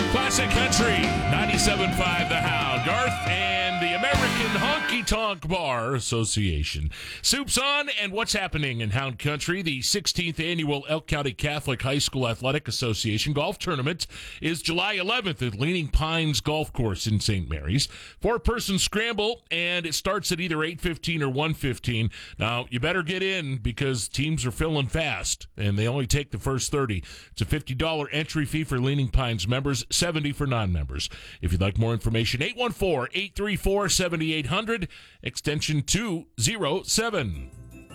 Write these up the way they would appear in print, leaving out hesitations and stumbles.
Classic Country, 97.5 The Hound, Garth, and the American Honky Tonk Bar Association. Soup's on, and what's happening in Hound Country? The 16th Annual Elk County Catholic High School Athletic Association Golf Tournament is July 11th at Leaning Pines Golf Course in St. Mary's. Four-person scramble, and it starts at either 8:15 or 1:15. Now, you better get in because teams are filling fast, and they only take the first 30. It's a $50 entry fee for Leaning Pines members, $70 for non-members. If you'd like more information, 814-834-7800, extension 207.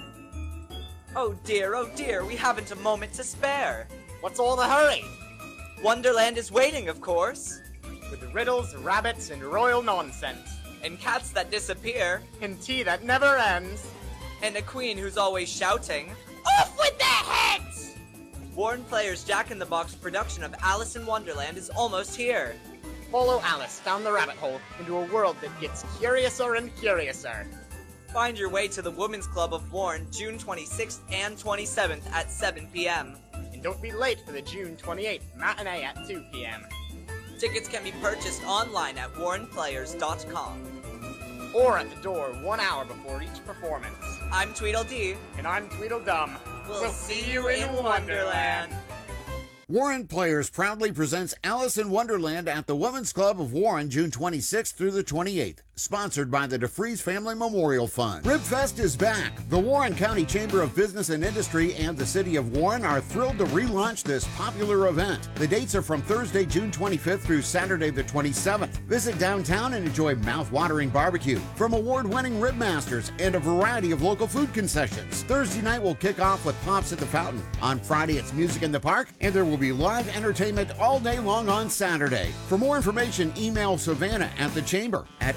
Oh dear, we haven't a moment to spare. What's all the hurry? Wonderland is waiting, of course. With riddles, rabbits, and royal nonsense. And cats that disappear. And tea that never ends. And a queen who's always shouting, "Off with their heads!" Warren Player's Jack-in-the-Box production of Alice in Wonderland is almost here. Follow Alice down the rabbit hole into a world that gets curiouser and curiouser. Find your way to the Women's Club of Warren June 26th and 27th at 7 p.m. And don't be late for the June 28th matinee at 2 p.m. Tickets can be purchased online at warrenplayers.com. Or at the door 1 hour before each performance. I'm Tweedledee. And I'm Tweedledum. We'll see you in Wonderland. Warren Players proudly presents Alice in Wonderland at the Women's Club of Warren, June 26th through the 28th. Sponsored by the DeFreeze Family Memorial Fund. Ribfest is back. The Warren County Chamber of Business and Industry and the City of Warren are thrilled to relaunch this popular event. The dates are from Thursday, June 25th through Saturday the 27th. Visit downtown and enjoy mouth-watering barbecue from award-winning rib masters and a variety of local food concessions. Thursday night will kick off with Pops at the Fountain. On Friday, it's music in the park, and there will be live entertainment all day long on Saturday. For more information, email Savannah at the Chamber at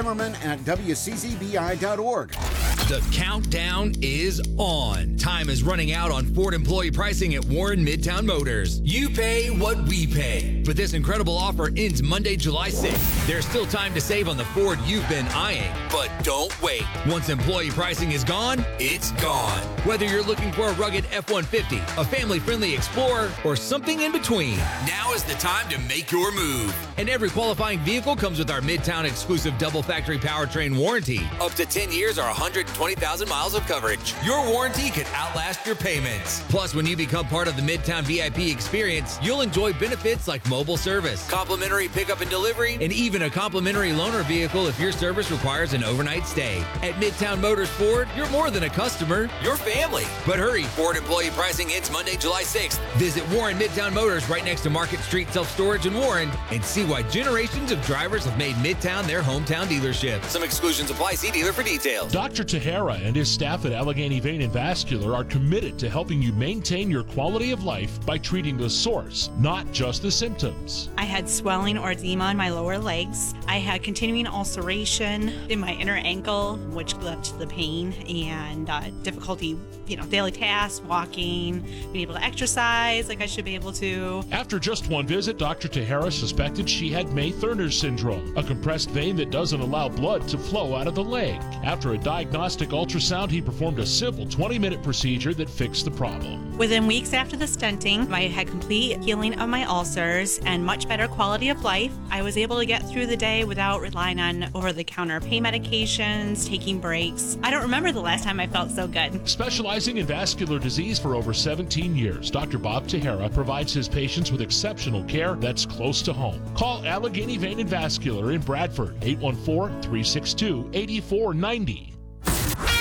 szimmerman@wccbi.org. The countdown is on. Time is running out on Ford employee pricing at Warren Midtown Motors. You pay what we pay. But this incredible offer ends Monday, July 6th. There's still time to save on the Ford you've been eyeing. But don't wait. Once employee pricing is gone, it's gone. Whether you're looking for a rugged F-150, a family-friendly Explorer, or something in between, now is the time to make your move. And every qualifying vehicle comes with our Midtown exclusive double factory powertrain warranty. Up to 10 years or 120,000 miles of coverage. Your warranty could outlast your payments. Plus, when you become part of the Midtown VIP experience, you'll enjoy benefits like mobile service, complimentary pickup and delivery, and even a complimentary loaner vehicle if your service requires an overnight stay. At Midtown Motors Ford, you're more than a customer, you're family. But hurry, Ford employee pricing ends Monday, July 6th. Visit Warren Midtown Motors right next to Market Street Self-Storage in Warren and see why generations of drivers have made Midtown their hometown dealership. Some exclusions apply. See dealer for details. Dr. Tahara and his staff at Allegheny Vein and Vascular are committed to helping you maintain your quality of life by treating the source, not just the symptoms. I had swelling or edema in my lower legs. I had continuing ulceration in my inner ankle, which led to the pain and difficulty, daily tasks, walking, being able to exercise like I should be able to. After just one visit, Dr. Tahara suspected she had May-Thurner's syndrome, a compressed vein that doesn't allow blood to flow out of the leg. After a diagnostic ultrasound, he performed a simple 20-minute procedure that fixed the problem. Within weeks after the stenting, I had complete healing of my ulcers and much better quality of life. I was able to get through the day without relying on over-the-counter pain medications, taking breaks. I don't remember the last time I felt so good. Specializing in vascular disease for over 17 years, Dr. Bob Tahara provides his patients with exceptional care that's close to home. Call Allegheny Vein and Vascular in Bradford, 814-362-8490.